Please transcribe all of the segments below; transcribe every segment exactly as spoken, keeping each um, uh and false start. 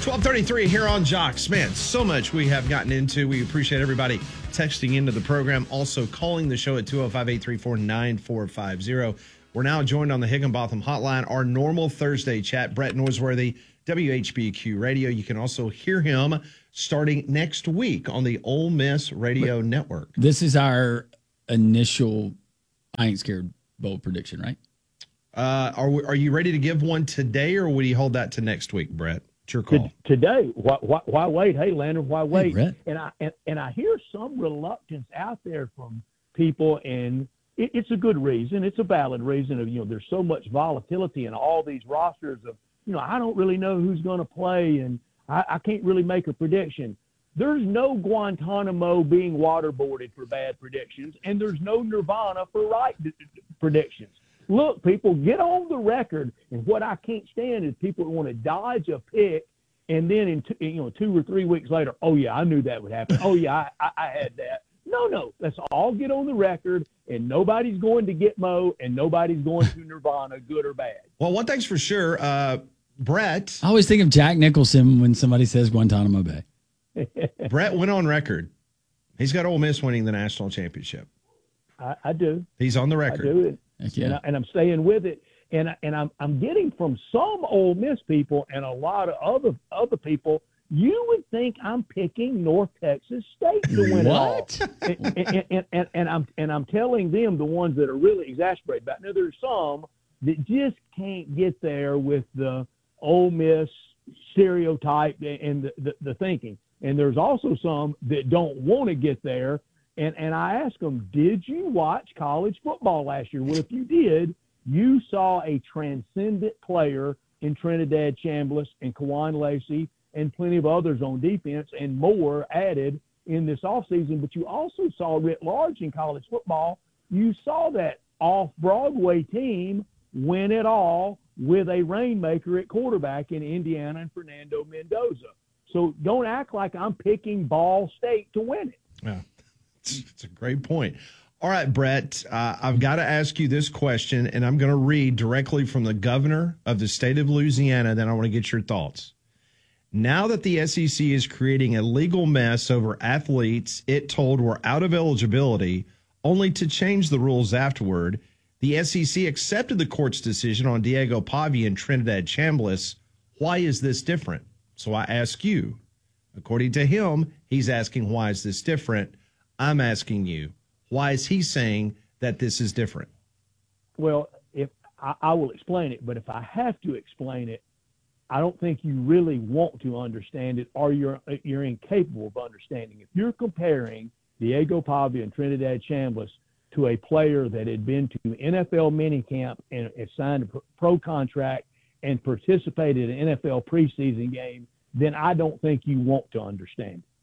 twelve thirty-three here on Jocks. Man, so much we have gotten into. We appreciate everybody texting into the program. Also calling the show at two oh five, eight three four, nine four five zero. We're now joined on the Higginbotham Hotline. Our normal Thursday chat, Brett Norsworthy, W H B Q Radio. You can also hear him starting next week on the Ole Miss Radio but Network. This is our initial I Ain't Scared Bowl prediction, right? Uh, are we, are you ready to give one today, or would you hold that to next week, Brett? It's your call. Today, why, why, why wait? Hey, Landon, why wait? Hey, and I and, and I hear some reluctance out there from people, and it, it's a good reason. It's a valid reason of, you know, there's so much volatility in all these rosters of, you know, I don't really know who's going to play, and I, I can't really make a prediction. There's no Guantanamo being waterboarded for bad predictions, and there's no Nirvana for right d- d- predictions. Look, people, get on the record, and what I can't stand is people who want to dodge a pick, and then in two, you know two or three weeks later, oh yeah, I knew that would happen. Oh yeah, I, I, I had that. No, no, let's all get on the record, and nobody's going to Gitmo, and nobody's going to Nirvana, good or bad. Well, one thing's for sure, uh, Brett. I always think of Jack Nicholson when somebody says Guantanamo Bay. Brett went on record. He's got Ole Miss winning the national championship. I, I do. He's on the record. I do it. Yeah. And, I, and I'm staying with it, and I, and I'm I'm getting from some Ole Miss people and a lot of other other people. You would think I'm picking North Texas State to win what? it all, and, and, and, and, and I'm and I'm telling them, the ones that are really exasperated about it. Now there's some that just can't get there with the Ole Miss stereotype and the, the, the thinking, and there's also some that don't want to get there. And and I asked them, did you watch college football last year? Well, if you did, you saw a transcendent player in Trinidad Chambliss and Kawan Lacey and plenty of others on defense and more added in this offseason. But you also saw writ large in college football, you saw that off-Broadway team win it all with a rainmaker at quarterback in Indiana and Fernando Mendoza. So don't act like I'm picking Ball State to win it. Yeah. It's a great point. All right, Brett, uh, I've got to ask you this question, and I'm going to read directly from the governor of the state of Louisiana, then I want to get your thoughts. Now that the S E C is creating a legal mess over athletes it told were out of eligibility, only to change the rules afterward, the S E C accepted the court's decision on Diego Pavia and Trinidad Chambliss. Why is this different? So I ask you. According to him, he's asking, why is this different? I'm asking you, why is he saying that this is different? Well, if I, I will explain it, but if I have to explain it, I don't think you really want to understand it, or you're you're incapable of understanding. If you're comparing Diego Pavia and Trinidad Chambliss to a player that had been to N F L minicamp and signed a pro contract and participated in an N F L preseason game, then I don't think you want to understand it.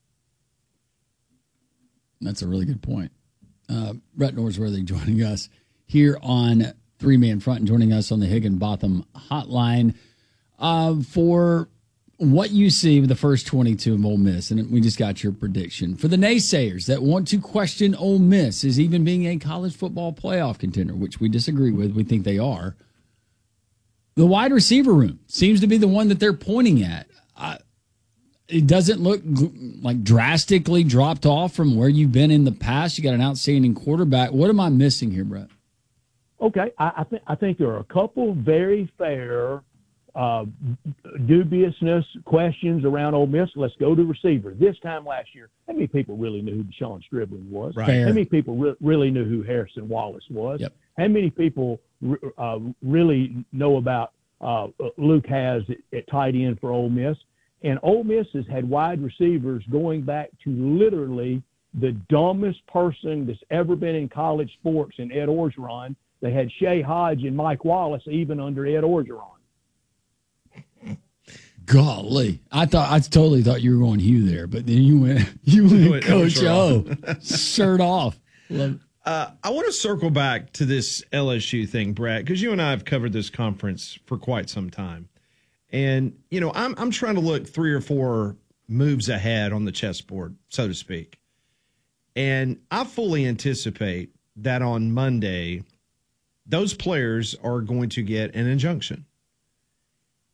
That's a really good point. Uh, Brett Norsworthy joining us here on Three Man Front and joining us on the Higginbotham Hotline uh, for what you see with the first twenty-two of Ole Miss. And we just got your prediction. For the naysayers that want to question Ole Miss as even being a college football playoff contender, which we disagree with, we think they are, the wide receiver room seems to be the one that they're pointing at. Uh, It doesn't look like drastically dropped off from where you've been in the past. You got an outstanding quarterback. What am I missing here, Brett? Okay, I, I think I think there are a couple very fair uh, dubiousness questions around Ole Miss. Let's go to receiver. This time last year, how many people really knew who Deshaun Stribling was? Right. Fair. How many people re- really knew who Harrison Wallace was? Yep. How many people uh, really know about uh, Luke Hasz at, at tight end for Ole Miss? And Ole Miss has had wide receivers going back to literally the dumbest person that's ever been in college sports in Ed Orgeron. They had Shea Hodge and Mike Wallace even under Ed Orgeron. Golly, I thought I totally thought you were going Hugh there, but then you went you went Coach O, shirt off. Love it. Uh, I want to circle back to this L S U thing, Brett, because you and I have covered this conference for quite some time. And, you know, I'm I'm trying to look three or four moves ahead on the chessboard, so to speak. And I fully anticipate that on Monday, those players are going to get an injunction.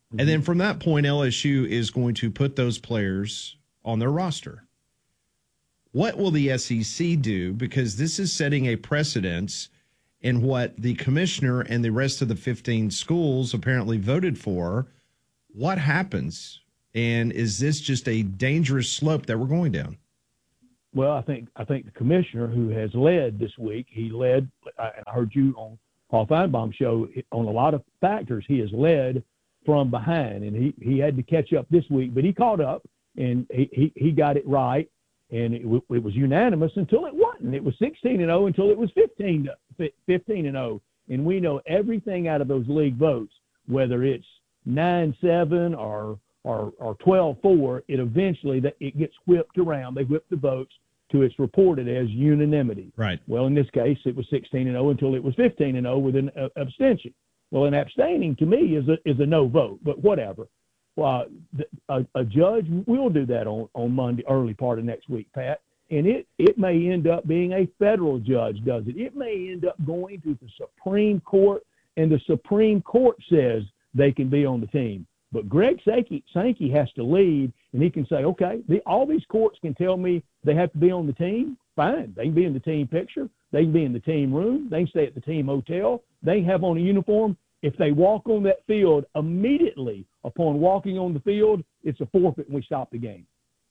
And then from that point, L S U is going to put those players on their roster. What will the S E C do? Because this is setting a precedence in what the commissioner and the rest of the fifteen schools apparently voted for. What happens? And is this just a dangerous slope that we're going down? Well, I think I think the commissioner who has led this week, he led, and I heard you on Paul Feinbaum's show, on a lot of factors, he has led from behind, and he, he had to catch up this week, but he caught up, and he, he, he got it right, and it, w- it was unanimous until it wasn't. It was sixteen and oh until it was fifteen and oh, and we know everything out of those league votes, whether it's nine seven or or, or twelve four, it eventually that it gets whipped around. They whip the votes to it's reported as unanimity. Right. Well, in this case, it was sixteen and oh until it was fifteen and oh with an uh, abstention. Well, an abstaining to me is a is a no vote, but whatever. Well, the, a, a judge will do that on, on Monday, early part of next week, Pat, and it, it may end up being a federal judge does it. It may end up going to the Supreme Court, and the Supreme Court says they can be on the team. But Greg Sankey, Sankey has to lead, and he can say, okay, the, all these courts can tell me they have to be on the team. Fine. They can be in the team picture. They can be in the team room. They can stay at the team hotel. They can have on a uniform. If they walk on that field, immediately upon walking on the field, it's a forfeit and we stop the game.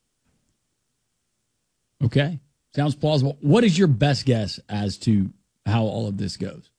Okay. Sounds plausible. What is your best guess as to how all of this goes?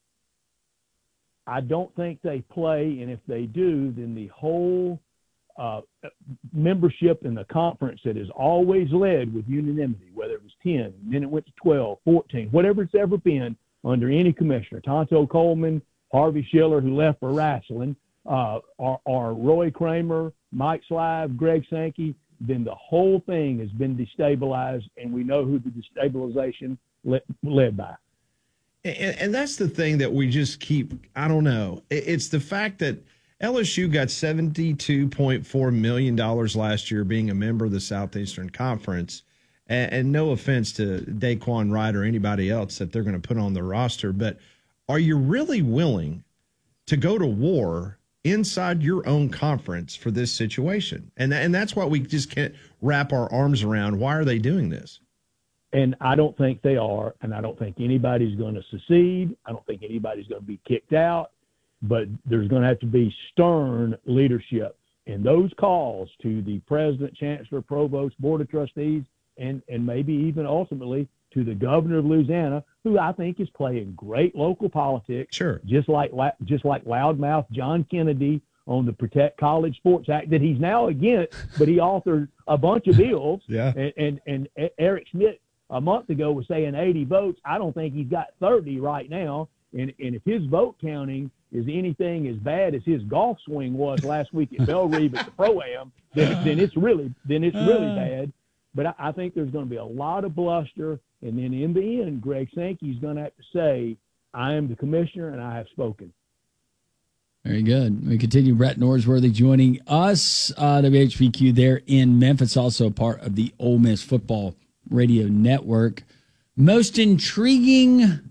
I don't think they play, and if they do, then the whole uh, membership in the conference that has always led with unanimity, whether it was ten, then it went to twelve, fourteen, whatever it's ever been under any commissioner, Tonto Coleman, Harvey Schiller, who left for wrestling, uh, or, or Roy Kramer, Mike Slive, Greg Sankey, then the whole thing has been destabilized, and we know who the destabilization le- led by. And, and that's the thing that we just keep, I don't know. It's the fact that L S U got seventy-two point four million dollars last year being a member of the Southeastern Conference. And, and no offense to Daquan Wright or anybody else that they're going to put on the roster, but are you really willing to go to war inside your own conference for this situation? And, and that's what we just can't wrap our arms around. Why are they doing this? And I don't think they are, and I don't think anybody's going to secede. I don't think anybody's going to be kicked out, but there's going to have to be stern leadership. And those calls to the president, chancellor, provost, board of trustees, and, and maybe even ultimately to the governor of Louisiana, who I think is playing great local politics. Sure. Just like, just like loudmouth John Kennedy on the Protect College Sports Act that he's now against, but he authored a bunch of bills. Yeah. And, and, and Eric Schmidt a month ago was saying eighty votes. I don't think he's got thirty right now. And, and if his vote counting is anything as bad as his golf swing was last week at Belle Reve at the Pro-Am, then, then it's really, then it's really bad. But I, I think there's going to be a lot of bluster. And then in the end, Greg Sankey's going to have to say, I am the commissioner and I have spoken. Very good. We continue. Brett Norsworthy joining us, uh, W H B Q there in Memphis, also part of the Ole Miss Football Radio Network. Most intriguing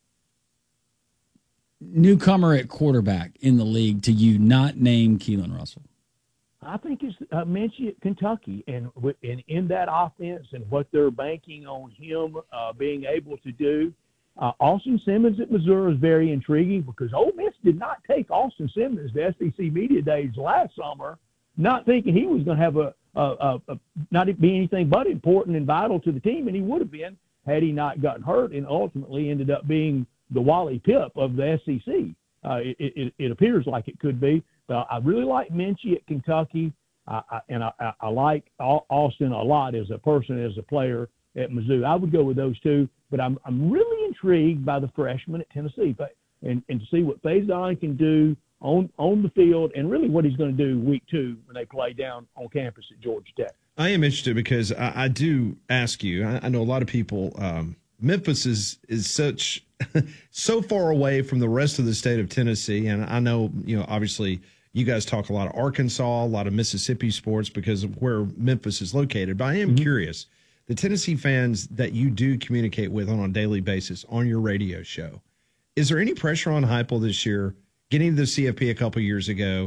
newcomer at quarterback in the league to you, not named Keelan Russell? I think it's uh, Minchie at Kentucky, and, and in that offense and what they're banking on him uh, being able to do. Uh, Austin Simmons at Missouri is very intriguing because Ole Miss did not take Austin Simmons to S E C Media Days last summer, not thinking he was going to have a, a, a, a not be anything but important and vital to the team, and he would have been had he not gotten hurt, and ultimately ended up being the Wally Pipp of the S E C. Uh, it, it, it appears like it could be. But I really like Minchie at Kentucky, I, I, and I, I, I like Austin a lot as a person, as a player at Mizzou. I would go with those two, but I'm I'm really intrigued by the freshman at Tennessee, but and, and to see what Faison can do on on the field, and really what he's going to do week two when they play down on campus at Georgia Tech. I am interested because I, I do ask you. I, I know a lot of people. Um, Memphis is is such so far away from the rest of the state of Tennessee, and I know you know obviously. You guys talk a lot of Arkansas, a lot of Mississippi sports because of where Memphis is located. But I am mm-hmm. curious, the Tennessee fans that you do communicate with on a daily basis on your radio show, is there any pressure on Heupel this year, getting to the C F P a couple years ago?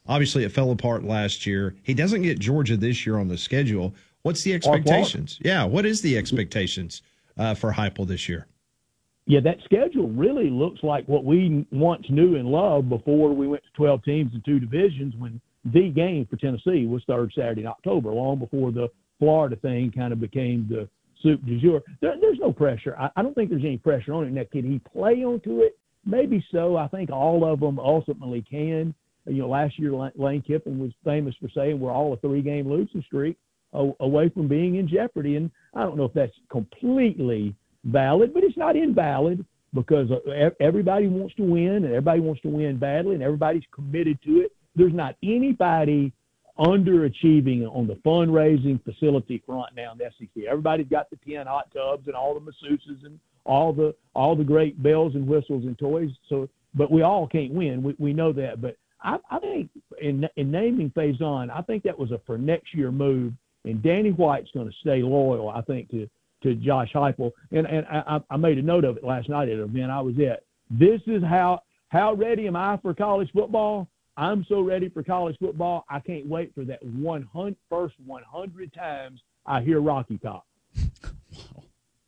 Obviously, it fell apart last year. He doesn't get Georgia this year on the schedule. What's the expectations? Yeah, what is the expectations uh, for Heupel this year? Yeah, that schedule really looks like what we once knew and loved before we went to twelve teams and two divisions, when the game for Tennessee was third Saturday in October, long before the Florida thing kind of became the soup du jour. There, there's no pressure. I, I don't think there's any pressure on it. Now, can he play onto it? Maybe so. I think all of them ultimately can. You know, last year Lane Kiffin was famous for saying we're all a three-game losing streak away from being in jeopardy. And I don't know if that's completely valid, but it's not invalid, because everybody wants to win, and everybody wants to win badly, and everybody's committed to it. There's not anybody underachieving on the fundraising facility front now in the S E C. Everybody's got the ten hot tubs and all the masseuses and all the all the great bells and whistles and toys. So, but we all can't win. We we know that. But I, I think in in naming Faison, I think that was a for next year move. And Danny White's going to stay loyal, I think, to to Josh Heupel. And and I, I made a note of it last night at an event I was at. This is how how ready am I for college football? I'm so ready for college football. I can't wait for that one hundred, first one hundred times I hear Rocky Top. Wow.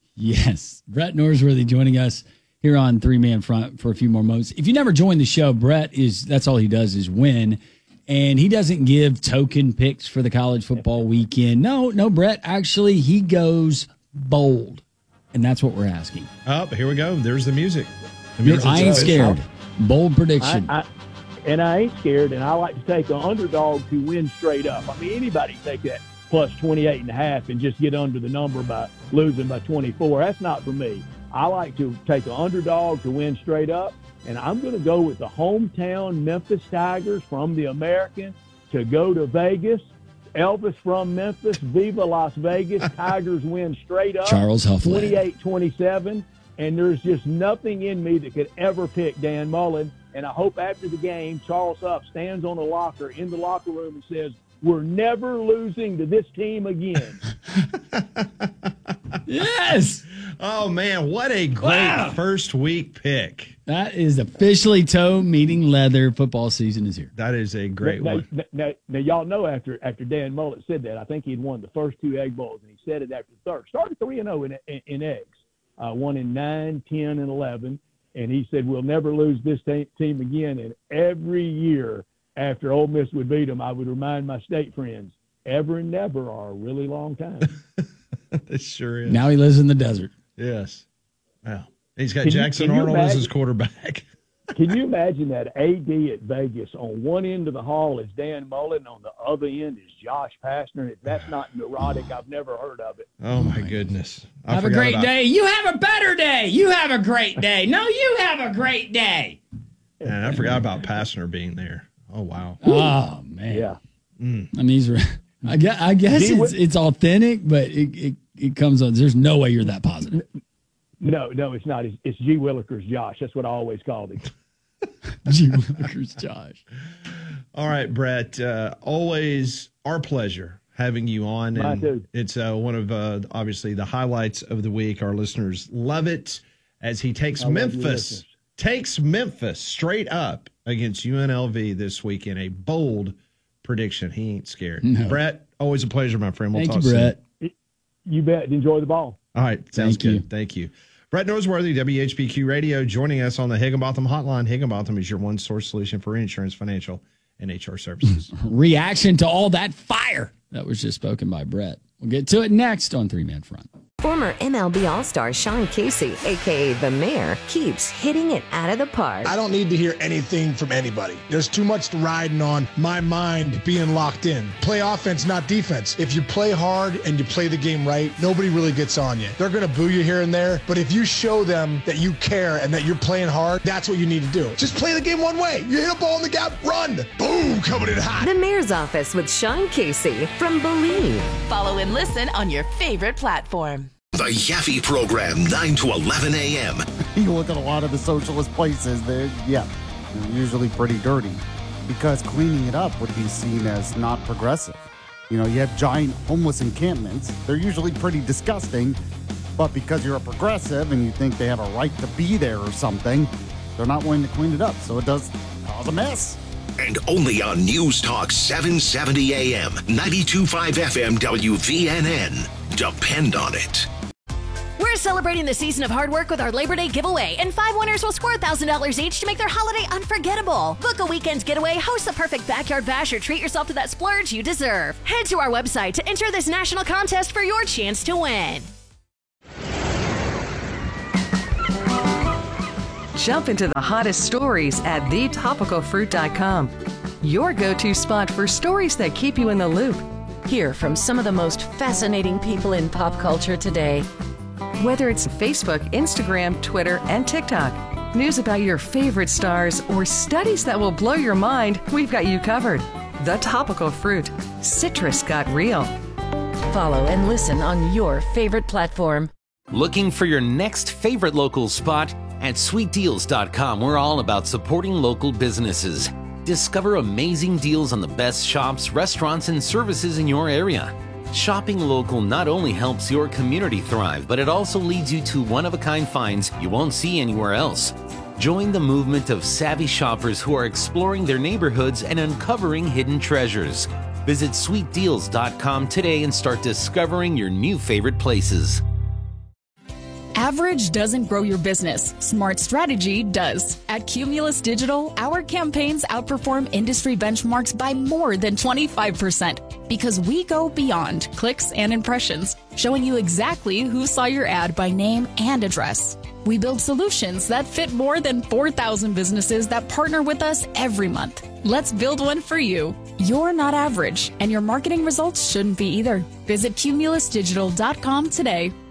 Yes. Brett Norsworthy joining us here on Three Man Front for a few more moments. If you never joined the show, Brett is, that's all he does is win. And he doesn't give token picks for the college football weekend. No, no, Brett. Actually, he goes bold. And that's what we're asking. Oh, here we go. There's the music. The music I ain't scared. Bold prediction. I, I, and I ain't scared, and I like to take an underdog to win straight up. I mean, anybody can take that plus twenty-eight and a half and just get under the number by losing by twenty-four. That's not for me. I like to take an underdog to win straight up, and I'm going to go with the hometown Memphis Tigers from the American to go to Vegas. Elvis from Memphis, Viva Las Vegas. Tigers win straight up. Charles Huffman. twenty-eight twenty-seven, and there's just nothing in me that could ever pick Dan Mullen. And I hope after the game, Charles Huff stands on a locker in the locker room and says, "We're never losing to this team again." Yes. Oh, man, what a great wow. first week pick. That is officially toe meeting leather. Football season is here. That is a great now, one. Now, now, now, y'all know after after Dan Mullen said that, I think he'd won the first two Egg Bowls, and he said it after the third. Started three and oh in, in, in eggs, uh, won in nine, ten, and eleven. And he said, we'll never lose this te- team again. And every year after Ole Miss would beat them, I would remind my state friends, ever and never are a really long time. It sure is. Now he lives in the desert. Yes. Wow. He's got can Jackson you, Arnold imagine, as his quarterback. Can you imagine that A D at Vegas? On one end of the hall is Dan Mullen. On the other end is Josh Pastner. If that's not neurotic, I've never heard of it. Oh, my goodness. I have a great about- day. You have a better day. You have a great day. No, you have a great day. And I forgot about Pastner being there. Oh, wow. Oh, man. Yeah. Mm. I mean, he's, I guess, I guess it's, it's authentic, but it, it, it comes on. There's no way you're that positive. No, no, it's not. It's, it's G. Willikers Josh. That's what I always called him. G. Willikers Josh. All right, Brett. Uh, always our pleasure having you on. Mine and too. It's uh, one of, uh, obviously, the highlights of the week. Our listeners love it as he takes I Memphis, takes Memphis straight up against U N L V this week in a bold prediction. He ain't scared. No. Brett, always a pleasure, my friend. We'll Thank talk you, Brett. soon. You bet. Enjoy the ball. All right. Sounds Thank good. you. Thank you. Brett Norsworthy, W H B Q Radio, joining us on the Higginbotham Hotline. Higginbotham is your one-source solution for insurance, financial, and H R services. Reaction to all that fire that was just spoken by Brett. We'll get to it next on Three Man Front. Former M L B All-Star Sean Casey, a k a. The Mayor, keeps hitting it out of the park. I don't need to hear anything from anybody. There's too much riding on my mind being locked in. Play offense, not defense. If you play hard and you play the game right, nobody really gets on you. They're going to boo you here and there, but if you show them that you care and that you're playing hard, that's what you need to do. Just play the game one way. You hit a ball in the gap, run. Boom, coming in hot. The Mayor's Office with Sean Casey from Believe. Follow and listen on your favorite platform. The Yaffe Program, nine to eleven a.m. You look at a lot of the socialist places, they're, yeah, they're usually pretty dirty because cleaning it up would be seen as not progressive. You know, you have giant homeless encampments. They're usually pretty disgusting, but because you're a progressive and you think they have a right to be there or something, they're not willing to clean it up. So it does cause a mess. And only on News Talk seven seventy A M, ninety-two point five F M W V N N. Depend on it. We're celebrating the season of hard work with our Labor Day giveaway, and five winners will score one thousand dollars each to make their holiday unforgettable. Book a weekend's getaway, host the perfect backyard bash, or treat yourself to that splurge you deserve. Head to our website to enter this national contest for your chance to win. Jump into the hottest stories at the topical fruit dot com. Your go-to spot for stories that keep you in the loop. Hear from some of the most fascinating people in pop culture today. Whether it's Facebook, Instagram, Twitter, and TikTok, news about your favorite stars, or studies that will blow your mind, we've got you covered. The Topical Fruit. Citrus got real. Follow and listen on your favorite platform. Looking for your next favorite local spot? At sweet deals dot com, we're all about supporting local businesses. Discover amazing deals on the best shops, restaurants, and services in your area. Shopping local not only helps your community thrive, but it also leads you to one-of-a-kind finds you won't see anywhere else. Join the movement of savvy shoppers who are exploring their neighborhoods and uncovering hidden treasures. Visit sweet deals dot com today and start discovering your new favorite places. Average doesn't grow your business. Smart strategy does. At Cumulus Digital, our campaigns outperform industry benchmarks by more than twenty-five percent because we go beyond clicks and impressions, showing you exactly who saw your ad by name and address. We build solutions that fit more than four thousand businesses that partner with us every month. Let's build one for you. You're not average, and your marketing results shouldn't be either. Visit Cumulus Digital dot com today.